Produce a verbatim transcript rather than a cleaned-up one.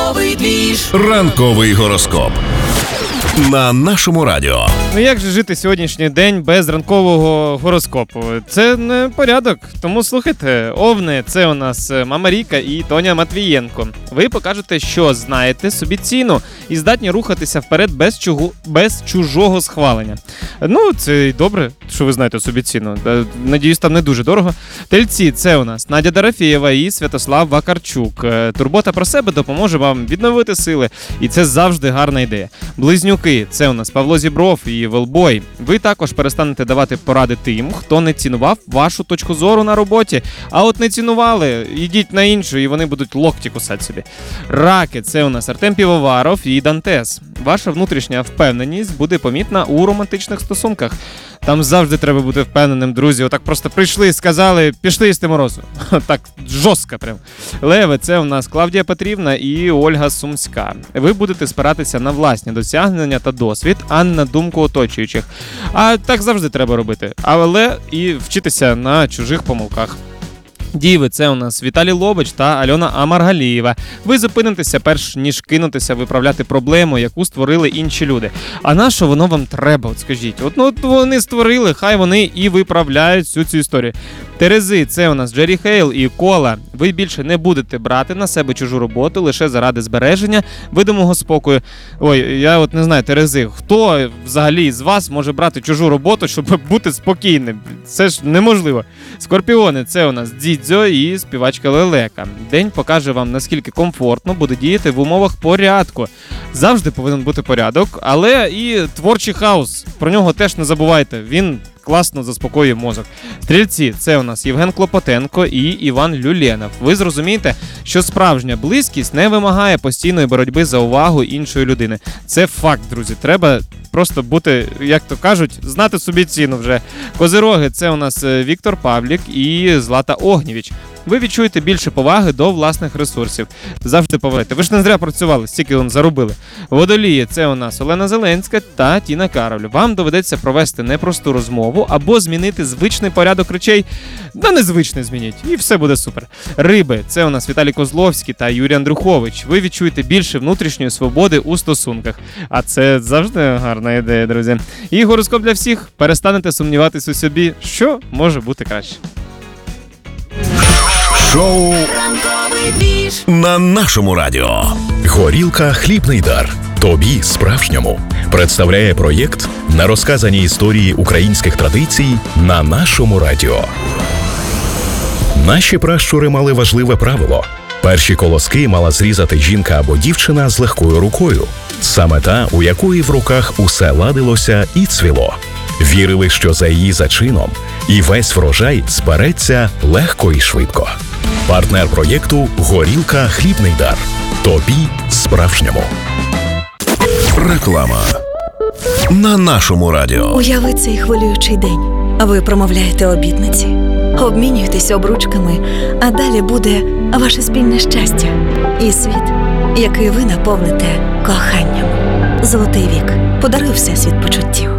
Ранковий двіж. Ранковий гороскоп на нашому радіо. Ну як же жити сьогоднішній день без ранкового гороскопу? Це не порядок, тому слухайте. Овни – це у нас Мама Ріка і Тоня Матвієнко. Ви покажете, що знаєте собі ціну і здатні рухатися вперед без, чугу, без чужого схвалення. Ну, це й добре, що ви знаєте собі ціну. Надіюсь, там не дуже дорого. Тельці – це у нас Надя Дорофєєва і Святослав Вакарчук. Турбота про себе допоможе вам відновити сили, і це завжди гарна ідея. Близнюки – це у нас Павло Зібров і Велбой. Ви також перестанете давати поради тим, хто не цінував вашу точку зору на роботі. А от не цінували, йдіть на іншу, і вони будуть локті кусати собі. Раки – це у нас Артем Півоваров і Дантес. Ваша внутрішня впевненість буде помітна у романтичних стосунках. Там завжди треба бути впевненим, друзі. Отак просто прийшли, сказали, пішли їсти морозу. Так жорстко прям. Леви – це у нас Клавдія Петрівна і Ольга Сумська. Ви будете спиратися на власні досягнення та досвід, а не на думку оточуючих. А так завжди треба робити. Але і вчитися на чужих помилках. Діви – це у нас Віталій Лобич та Альона Амаргалієва. Ви зупинитеся, перш ніж кинутися виправляти проблему, яку створили інші люди. А на що воно вам треба, от скажіть? От, ну, от вони створили, хай вони і виправляють всю цю історію. Терези – це у нас Джері Хейл і Кола. Ви більше не будете брати на себе чужу роботу лише заради збереження видимого спокою. Ой, я от не знаю, Терези, хто взагалі з вас може брати чужу роботу, щоб бути спокійним? Це ж неможливо. Скорпіони – це у нас Дідзьо і співачка Лелека. День покаже вам, наскільки комфортно буде діяти в умовах порядку. Завжди повинен бути порядок, але і творчий хаос. Про нього теж не забувайте. Він класно заспокоює мозок. Стрільці – це у нас Євген Клопотенко і Іван Люленов. Ви зрозумієте, що справжня близькість не вимагає постійної боротьби за увагу іншої людини. Це факт, друзі. Треба просто бути, як то кажуть, знати собі ціну вже. Козироги – це у нас Віктор Павлік і Злата Огнєвіч. Ви відчуєте більше поваги до власних ресурсів. Завжди поважайте. Ви ж не зря працювали, стільки вам заробили. Водолії – це у нас Олена Зеленська та Тіна Кароль. Вам доведеться провести непросту розмову або змінити звичний порядок речей. Да незвичний змініть, і все буде супер. Риби – це у нас Віталій Козловський та Юрій Андрухович. Ви відчуєте більше внутрішньої свободи у стосунках. А це завжди гарна ідея, друзі. І гороскоп для всіх. Перестанете сумніватись у собі, що може бути краще. Шоу Ранковий двіж. на нашому радіо. Горілка «Хлібний дар». Тобі, справжньому, представляє проєкт на розказані історії українських традицій на нашому радіо. Наші пращури мали важливе правило. Перші колоски мала зрізати жінка або дівчина з легкою рукою. Саме та, у якої в руках усе ладилося і цвіло. Вірили, що за її зачином і весь врожай збереться легко і швидко. Партнер проєкту «Горілка «Хлібний дар». Тобі, справжньому. Реклама на нашому радіо. Уяви цей хвилюючий день. Ви промовляєте обітниці, обмінюєтесь обручками, а далі буде ваше спільне щастя і світ, який ви наповните коханням. Золотий вік подарує всесвіт почуттів.